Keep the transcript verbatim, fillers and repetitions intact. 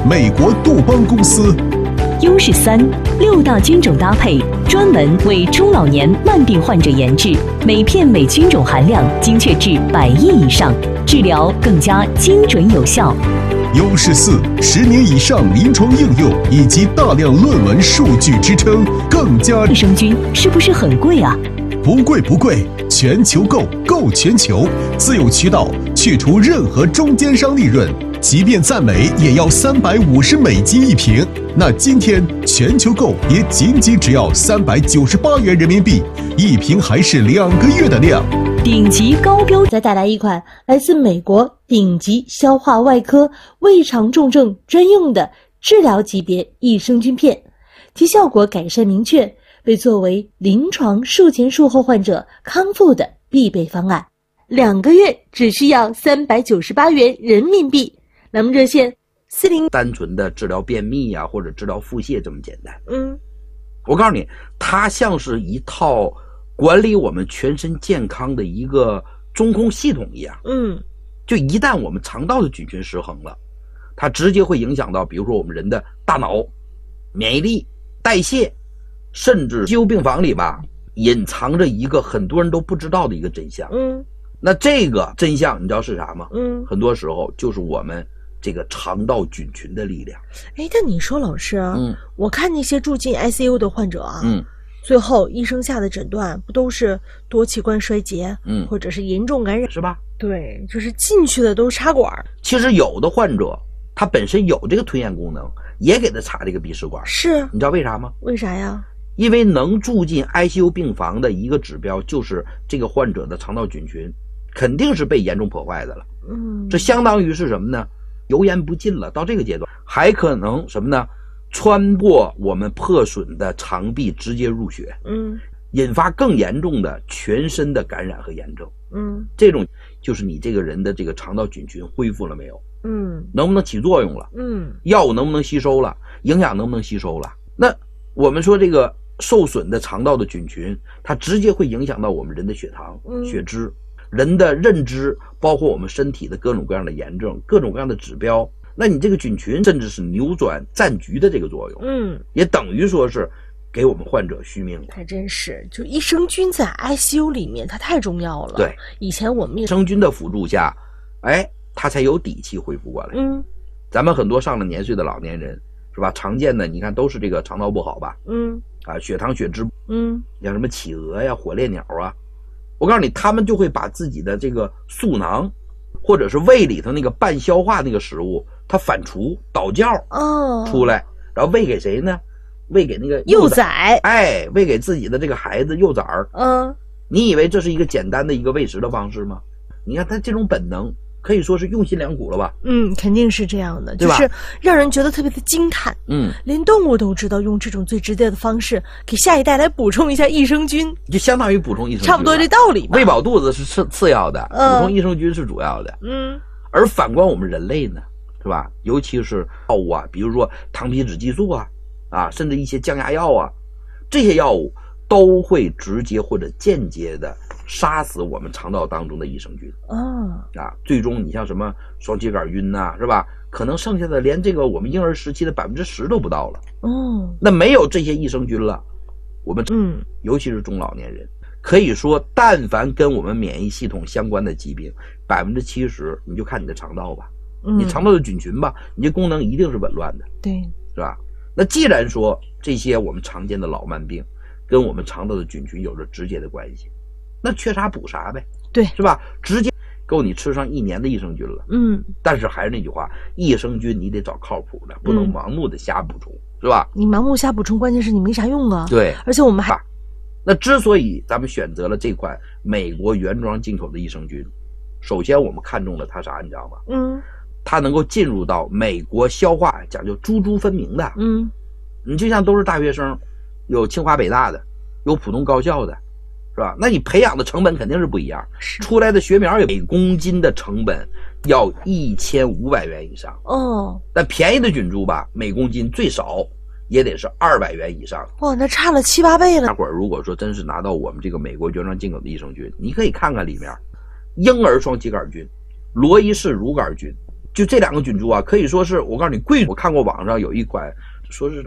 美国杜邦公司。 优势三，六大菌种搭配，专门为中老年慢病患者研制，每片每菌种含量精确至百亿以上，治疗更加精准有效。 优势四，十年以上临床应用以及大量论文数据支撑，更加。 益生菌是不是很贵啊？ 不贵不贵，全球购，购全球，自有渠道，去除任何中间商利润，即便在美也要三百五十美金一瓶。那今天全球购也仅仅只要三百九十八元人民币，一瓶还是两个月的量。 顶级高标， 再带来一款来自美国顶级消化外科胃肠重症专用的治疗级别益生菌片，其效果改善明确，被作为临床术前术后患者康复的必备方案。两个月只需要三百九十八元人民币。那么热线四零。 单纯的治疗便秘呀、啊，或者治疗腹泻这么简单。 嗯， 我告诉你，它像是一套管理我们全身健康的一个中控系统一样。 嗯， 就一旦我们肠道的菌群失衡了，它直接会影响到，比如说我们人的大脑、免疫力、代谢，甚至急救病房里吧，隐藏着一个很多人都不知道的一个真相。 嗯， 那这个真相你知道是啥吗？ 嗯， 很多时候就是我们这个肠道菌群的力量。 哎，但你说老师， 嗯， 我看那些住进 I C U 的患者啊， 嗯， 最后医生下的诊断不都是多器官衰竭， 嗯， 或者是严重感染， 是吧？ 对，就是进去的都是插管。 其实有的患者他本身有这个吞咽功能，也给他插这个鼻食管。 是， 你知道为啥吗？ 为啥呀？ 因为能住进 I C U 病房的一个指标就是这个患者的肠道菌群肯定是被严重破坏的了。 嗯， 这相当于是什么呢？油盐不进了，到这个阶段还可能什么呢？穿过我们破损的肠壁直接入血， 嗯， 引发更严重的全身的感染和炎症。 嗯， 这种就是你这个人的这个肠道菌群恢复了没有？ 嗯， 能不能起作用了？ 嗯， 药物能不能吸收了？营养能不能吸收了？那我们说这个受损的肠道的菌群，它直接会影响到我们人的血糖、 嗯、 血脂、人的认知，包括我们身体的各种各样的炎症、各种各样的指标。那你这个菌群甚至是扭转战局的这个作用， 嗯， 也等于说是给我们患者续命了。 还真是，就益生菌在 I C U 里面它太重要了。 对， 以前我们益生菌的辅助下，哎，他才有底气恢复过来。 嗯， 咱们很多上了年岁的老年人，是吧？常见的你看都是这个肠道不好吧？ 嗯， 啊，血糖血脂， 嗯， 像什么企鹅呀、火烈鸟啊，我告诉你，他们就会把自己的这个嗉囊，或者是胃里头那个半消化那个食物，它反刍倒酵哦出来，然后喂给谁呢？喂给那个幼崽， 崽， 哎，喂给自己的这个孩子幼崽儿。 嗯， 你以为这是一个简单的一个喂食的方式吗？你看他这种本能，可以说是用心良苦了吧？ 嗯，肯定是这样的， 对吧？ 就是让人觉得特别的惊叹。 嗯， 连动物都知道用这种最直接的方式给下一代来补充一下益生菌， 就相当于补充益生菌， 差不多这道理吧。 喂饱肚子是次次要的， 嗯、 补充益生菌是主要的。 嗯， 而反观我们人类呢，是吧？尤其是药物啊，比如说糖皮质激素啊，啊，甚至一些降压药啊，这些药物都会直接或者间接的杀死我们肠道当中的益生菌。 哦， 啊，最终你像什么双歧杆菌呐、啊，是吧？可能剩下的连这个我们婴儿时期的百分之十都不到了。 哦， 那没有这些益生菌了，我们嗯， 尤其是中老年人，可以说，但凡跟我们免疫系统相关的疾病，百分之七十你就看你的肠道吧， 嗯， 你肠道的菌群吧，你这功能一定是紊乱的， 对， 是吧？那既然说这些我们常见的老慢病跟我们肠道的菌群有着直接的关系，那缺啥补啥呗， 对， 是吧？直接够你吃上一年的益生菌了。 嗯， 但是还是那句话，益生菌你得找靠谱的，不能盲目的瞎补充，嗯、是吧？ 你盲目瞎补充，关键是你没啥用啊。 对， 而且我们还， 那之所以咱们选择了这款美国原装进口的益生菌，首先我们看中了它啥，你知道吗？ 嗯， 它能够进入到美国消化讲究株株分明的。 嗯， 你就像都是大学生，有清华北大的，有普通高校的，是吧？那你培养的成本肯定是不一样，出来的学苗有每公斤的成本要一千五百元以上。 哦， 但便宜的菌株吧，每公斤最少也得是二百元以上。 哇，那差了七八倍了。 大伙儿如果说真是拿到我们这个美国原装进口的益生菌，你可以看看里面，婴儿双歧杆菌、罗伊氏乳杆菌、 就这两个菌株啊，可以说是我告诉你贵。我看过网上有一款说是